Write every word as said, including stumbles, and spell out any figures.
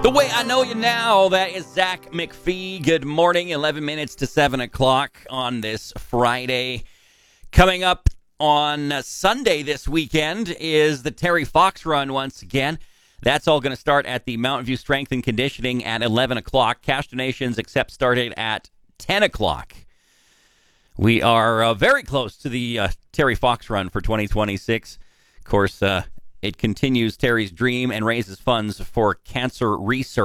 The way I know you now, that is Zach McPhee. Good morning, eleven minutes to seven o'clock on this Friday. Coming up on Sunday this weekend is the Terry Fox Run once again. That's all going to start at the Mountain View Strength and Conditioning at eleven o'clock. Cash donations accept starting at ten o'clock. We are uh, very close to the uh, Terry Fox Run for twenty twenty-six. Of course, uh, it continues Terry's dream and raises funds for cancer research.